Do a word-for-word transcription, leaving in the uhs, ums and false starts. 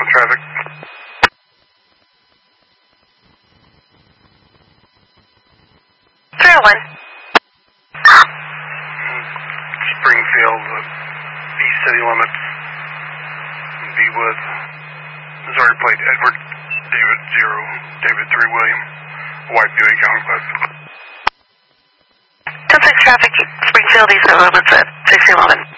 with traffic. three oh one. Springfield, uh, East City Limits, B-Wood, Missouri plate, Edward, David zero, David three William, White Buick County Class. ten six traffic, Springfield, East City Limits at six eleven.